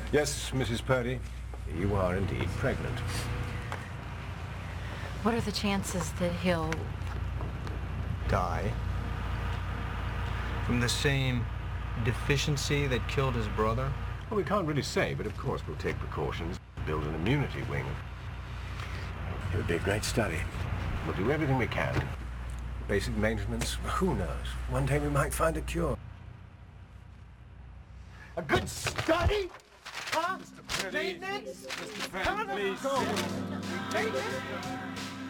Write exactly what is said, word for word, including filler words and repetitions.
Yes, Missus Purdy, you are indeed pregnant. What are the chances that he'll... die? From the same deficiency that killed his brother? Well, we can't really say, but of course we'll take precautions, build an immunity wing. It would be a great study. We'll do everything we can. Basic maintenance, who knows? One day we might find a cure. A good study? Huh? Mister Purdy. Maintenance? Mister Fenn, please. Maintenance?